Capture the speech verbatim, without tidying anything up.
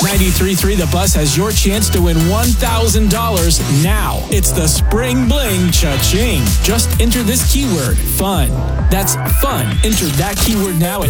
ninety-three point three The Buzz has your chance to win one thousand dollars now. It's the Spring Bling Cha-Ching. Just enter this keyword, fun. That's fun. Enter that keyword now at